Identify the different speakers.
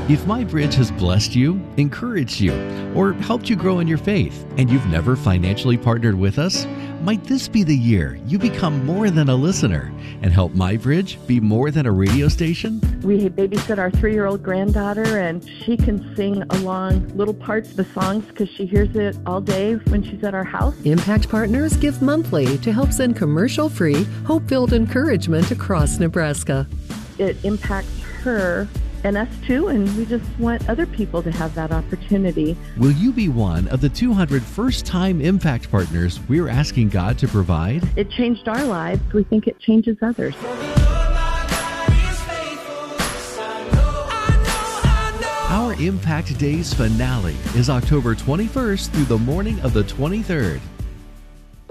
Speaker 1: If My Bridge has blessed you, encouraged you, or helped you grow in your faith, and you've never financially partnered with us, might this be the year you become more than a listener and help My Bridge be more than a radio station?
Speaker 2: We babysit our 3-year-old granddaughter, and she can sing along little parts of the songs because she hears it all day when she's at our house.
Speaker 3: Impact Partners give monthly to help send commercial-free, hope-filled encouragement across Nebraska.
Speaker 2: It impacts her and us too, and we just want other people to have that opportunity.
Speaker 1: Will you be one of the 200 first-time Impact Partners we're asking God to provide?
Speaker 2: It changed our lives. We think it changes others.
Speaker 1: Our Impact Days finale is October 21st through the morning of the 23rd.